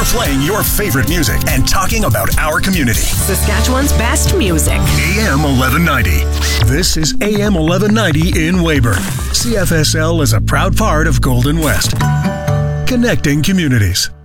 playing your favorite music and talking about our community. Saskatchewan's best music. AM 1190. This is AM 1190 in Weyburn. CFSL is a proud part of Golden West. Connecting communities.